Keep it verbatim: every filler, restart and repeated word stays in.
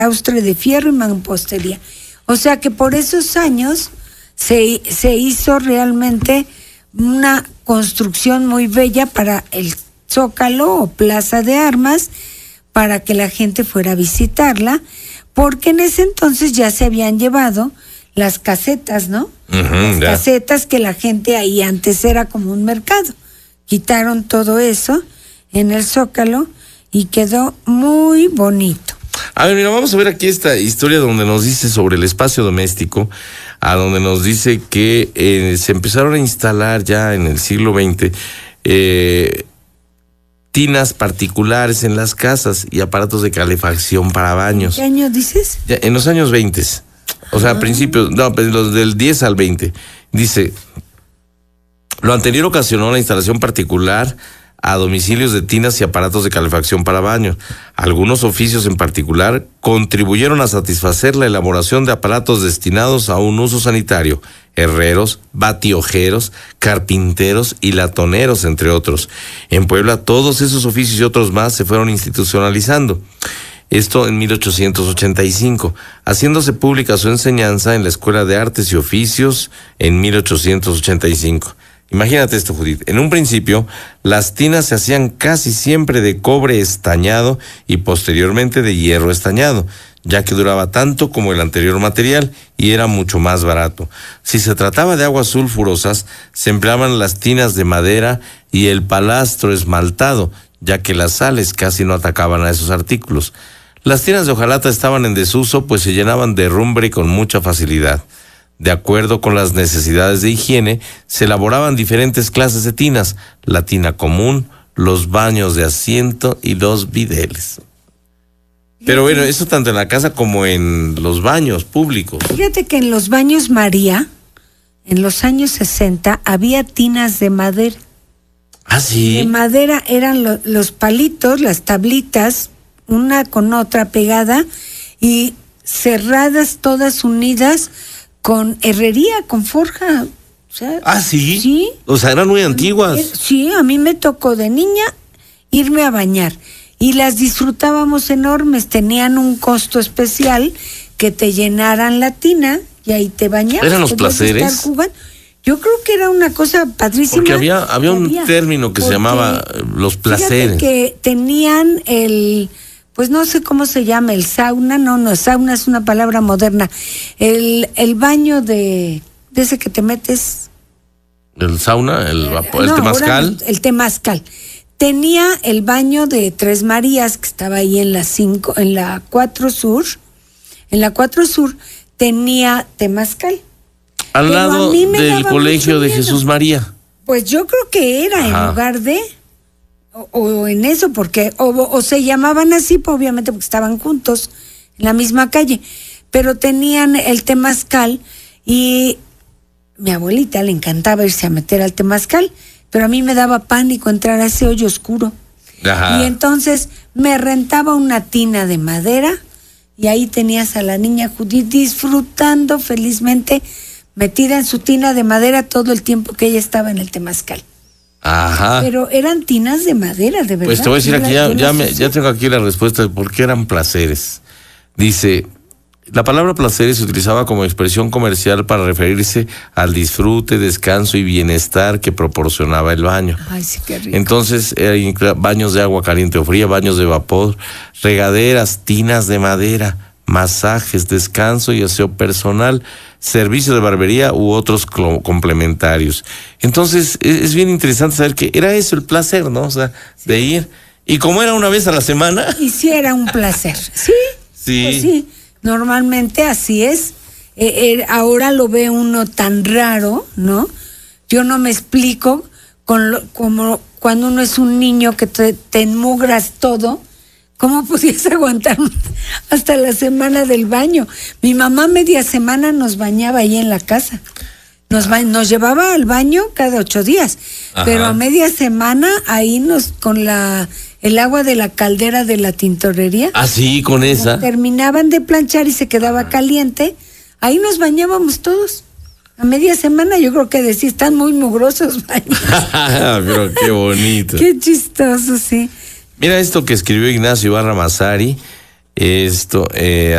claustre de fierro y mampostería. O sea que por esos años se, se hizo realmente una construcción muy bella para el Zócalo o Plaza de Armas, para que la gente fuera a visitarla, porque en ese entonces ya se habían llevado las casetas, ¿no? Uh-huh, las yeah. casetas que la gente ahí antes era como un mercado. Quitaron todo eso en el Zócalo y quedó muy bonito. A ver, mira, vamos a ver aquí esta historia donde nos dice sobre el espacio doméstico, a donde nos dice que eh, se empezaron a instalar ya en el siglo veinte eh, tinas particulares en las casas y aparatos de calefacción para baños. ¿Qué año dices? Ya, en los años veinte. O sea, a principios, no, los del diez al veinte. Dice, lo anterior ocasionó la instalación particular a domicilios de tinas y aparatos de calefacción para baño. Algunos oficios en particular contribuyeron a satisfacer la elaboración de aparatos destinados a un uso sanitario: herreros, batiojeros, carpinteros y latoneros, entre otros. En Puebla, todos esos oficios y otros más se fueron institucionalizando. Esto en mil ochocientos ochenta y cinco, haciéndose pública su enseñanza en la Escuela de Artes y Oficios en mil ochocientos ochenta y cinco. Imagínate esto, Judith. En un principio, las tinas se hacían casi siempre de cobre estañado y posteriormente de hierro estañado, ya que duraba tanto como el anterior material y era mucho más barato. Si se trataba de aguas sulfurosas, se empleaban las tinas de madera y el palastro esmaltado, ya que las sales casi no atacaban a esos artículos. Las tinas de hojalata estaban en desuso, pues se llenaban de herrumbre con mucha facilidad. De acuerdo con las necesidades de higiene, se elaboraban diferentes clases de tinas: la tina común, los baños de asiento y los bideles. Pero bueno, eso tanto en la casa como en los baños públicos. Fíjate que en los baños María, en los años sesenta, había tinas de madera. ¿Ah, sí? De madera eran lo, los palitos, las tablitas, una con otra pegada y cerradas, todas unidas con herrería, con forja. O sea, ¿ah, sí? Sí. O sea, eran muy antiguas. Sí, a mí me tocó de niña irme a bañar y las disfrutábamos enormes. Tenían un costo especial, que te llenaran la tina y ahí te bañabas. ¿Eran los placeres? Yo creo que era una cosa padrísima. Porque había, había un había, término que se llamaba los placeres. Que tenían el... pues no sé cómo se llama, el sauna, no, no, sauna es una palabra moderna, el, el baño de, de ese que te metes. ¿El sauna? ¿El, eh, el no, temazcal? El temazcal. Tenía el baño de Tres Marías, que estaba ahí en la cinco, en la cuatro Sur, en la cuatro Sur tenía temazcal. Al Pero lado del colegio de Jesús María. Pues yo creo que era. Ajá. En lugar de... O, o en eso, porque o, o se llamaban así, pues, obviamente porque estaban juntos en la misma calle, pero tenían el temazcal y mi abuelita le encantaba irse a meter al temazcal, pero a mí me daba pánico entrar a ese hoyo oscuro. Ajá. Y entonces me rentaba una tina de madera y ahí tenías a la niña Judith disfrutando felizmente, metida en su tina de madera todo el tiempo que ella estaba en el temazcal. Ajá. Pero eran tinas de madera, de verdad. Pues te voy a decir aquí, ya, ya, me, ya tengo aquí la respuesta de por qué eran placeres. Dice, la palabra placeres se utilizaba como expresión comercial para referirse al disfrute, descanso y bienestar que proporcionaba el baño. Ay, sí, qué rico. Entonces, eh, baños de agua caliente o fría, baños de vapor, regaderas, tinas de madera, masajes, descanso y aseo personal, servicio de barbería u otros complementarios. Entonces, es, es bien interesante saber que era eso el placer, ¿no? O sea, sí. De ir. Y como era una vez a la semana. Y sí era un placer. Sí. Sí. Pues sí, normalmente así es. Eh, eh, ahora lo ve uno tan raro, ¿no? Yo no me explico con lo, como cuando uno es un niño que te, te enmugras todo. ¿Cómo podías aguantar hasta la semana del baño? Mi mamá media semana nos bañaba ahí en la casa. Nos, ba- nos llevaba al baño cada ocho días. Ajá. Pero a media semana ahí nos, con la el agua de la caldera de la tintorería. Ah, sí, con esa. Terminaban de planchar y se quedaba caliente. Ahí nos bañábamos todos. A media semana yo creo que decía, están muy mugrosos baños. Pero qué bonito. Qué chistoso, sí. Mira esto que escribió Ignacio Ibarra Massari, esto, eh,